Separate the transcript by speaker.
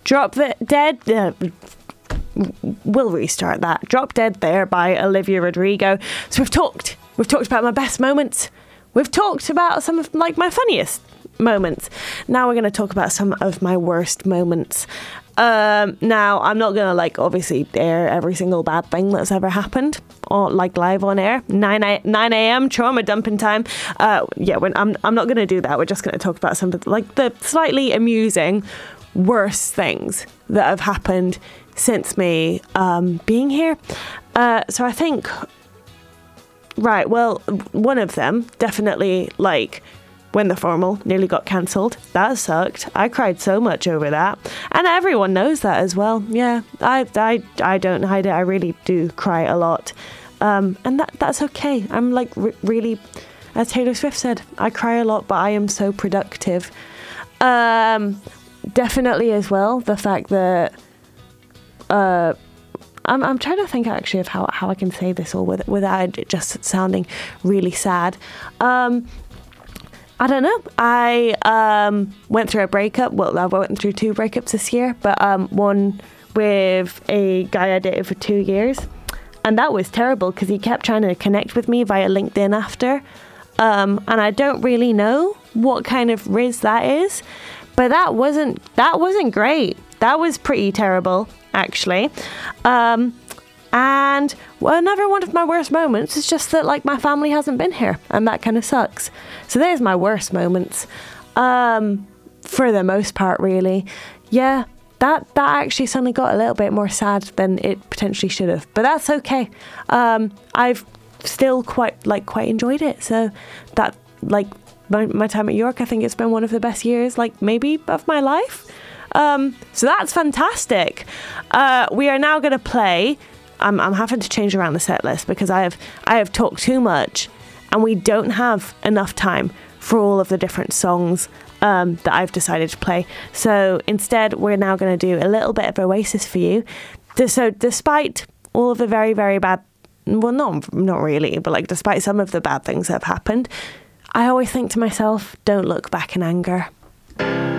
Speaker 1: Drop Dead. We'll restart that. Drop Dead There by Olivia Rodrigo. So we've talked about my best moments. We've talked about some of my funniest moments. Now we're going to talk about some of my worst moments. Now I'm not going to obviously air every single bad thing that's ever happened or live on air. 9 a.m. trauma dumping time. I'm not going to do that. We're just going to talk about some of the slightly amusing worst things that have happened since me being here. So I think, right, well, one of them definitely when the formal nearly got cancelled. That sucked. I cried so much over that, and everyone knows that as well. Yeah, I don't hide it. I really do cry a lot, and that's okay. I'm really, as Taylor Swift said, I cry a lot, but I am so productive. Definitely as well the fact that I'm trying to think actually of how I can say this all without it just sounding really sad. I don't know. I went through a breakup. Well, I went through 2 breakups this year, but one with a guy I dated for 2 years. And that was terrible because he kept trying to connect with me via LinkedIn after. And I don't really know what kind of riz that is, but that wasn't great. That was pretty terrible, actually. And another one of my worst moments is just that my family hasn't been here, and that kind of sucks. So there's my worst moments, for the most part, really. Yeah, that actually suddenly got a little bit more sad than it potentially should have, but that's okay. I've still quite enjoyed it. So that my time at York, I think it's been one of the best years, maybe of my life. So that's fantastic. We are now going to play. I'm having to change around the set list because I have talked too much, and we don't have enough time for all of the different songs that I've decided to play. So instead, we're now going to do a little bit of Oasis for you. So despite all of the very, very bad, well, not really, but despite some of the bad things that have happened, I always think to myself, don't look back in anger.